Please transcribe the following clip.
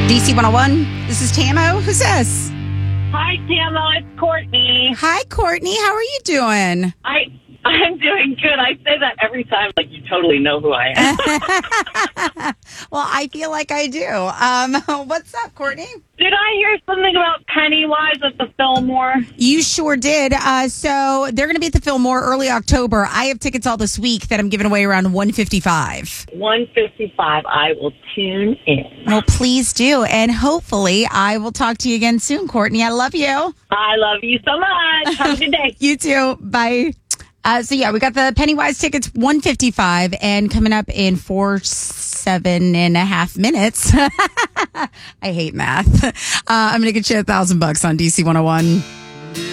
DC 101. This is Tamo. Who's this? Hi, Tamo. It's Courtney. Hi, Courtney. How are you doing? I'm doing good. I say that every time, like you totally know who I am. Well, I feel like I do. What's up, Courtney? Did I hear something about Pennywise at the Fillmore? You sure did. So they're going to be at the Fillmore early October. I have tickets all this week that I'm giving away around 155. 155. I will tune in. Well, please do. And hopefully I will talk to you again soon, Courtney. I love you. I love you so much. Have a good day. You too. Bye. So yeah, we got the Pennywise tickets, 155, and coming up in 7.5 minutes. I hate math. I'm going to get you $1,000 on DC 101.